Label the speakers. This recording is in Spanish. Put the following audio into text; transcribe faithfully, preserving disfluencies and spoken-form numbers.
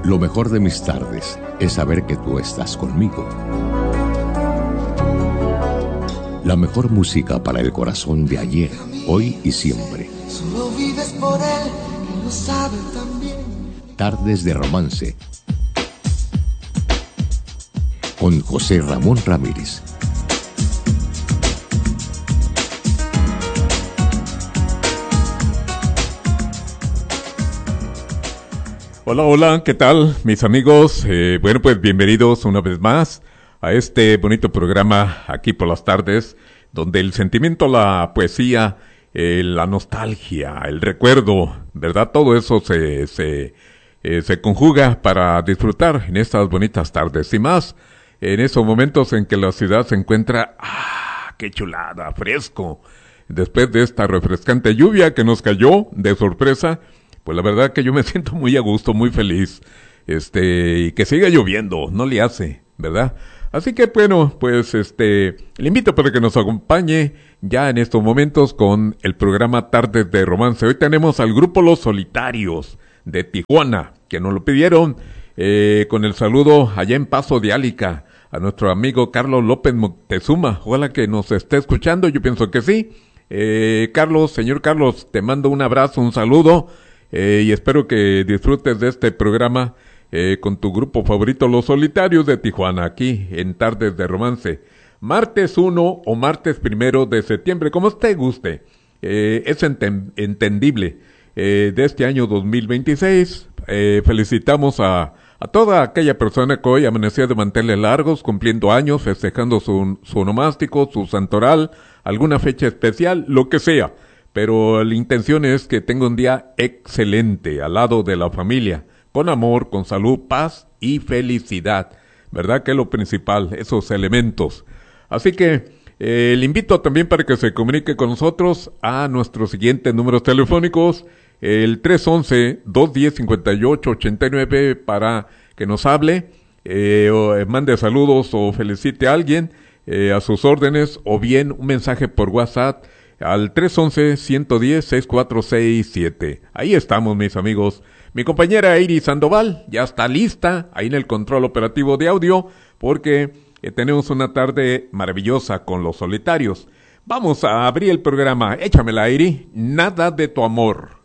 Speaker 1: Lo mejor de mis tardes es saber que tú estás conmigo. La mejor música para el corazón de ayer, hoy y siempre.
Speaker 2: Solo vives por él, que lo sabe también.
Speaker 1: Tardes de romance. Con José Ramón Ramírez.
Speaker 3: Hola, hola, ¿qué tal, mis amigos? Eh, bueno, pues bienvenidos una vez más a este bonito programa aquí por las tardes, donde el sentimiento, la poesía, eh, la nostalgia, el recuerdo, ¿verdad? Todo eso se, se, eh, se conjuga para disfrutar en estas bonitas tardes. Y más, en esos momentos en que la ciudad se encuentra, ¡ah, qué chulada, fresco! Después de esta refrescante lluvia que nos cayó de sorpresa, pues la verdad que yo me siento muy a gusto, muy feliz, este, y que siga lloviendo, no le hace, ¿verdad? Así que bueno, pues este, le invito para que nos acompañe ya en estos momentos con el programa Tardes de Romance. Hoy tenemos al grupo Los Solitarios de Tijuana, que nos lo pidieron, eh, con el saludo allá en Paso de Álica, a nuestro amigo Carlos López Moctezuma. Ojalá que nos esté escuchando, yo pienso que sí. Eh, Carlos, señor Carlos, te mando un abrazo, un saludo. Eh, y espero que disfrutes de este programa eh, con tu grupo favorito, Los Solitarios de Tijuana, aquí en Tardes de Romance. Martes uno o martes primero de septiembre, como te guste. Eh, es enten- entendible. Eh, de este año dos mil veintiséis, eh, felicitamos a, a toda aquella persona que hoy amanecía de manteles largos, cumpliendo años, festejando su, su onomástico, su santoral, alguna fecha especial, lo que sea. Pero la intención es que tenga un día excelente al lado de la familia, con amor, con salud, paz y felicidad, ¿verdad? Que es lo principal, esos elementos. Así que eh, le invito también para que se comunique con nosotros a nuestros siguientes números telefónicos, el tres once, dos diez, cincuenta y ocho ochenta y nueve, para que nos hable, eh, o eh, mande saludos o felicite a alguien eh, a sus órdenes, o bien un mensaje por WhatsApp al tres once, ciento diez, sesenta y cuatro sesenta y siete. Ahí estamos, mis amigos. Mi compañera Iris Sandoval ya está lista ahí en el control operativo de audio, porque eh, tenemos una tarde maravillosa con Los Solitarios. Vamos a abrir el programa. Échamela, Iris. Nada de tu amor.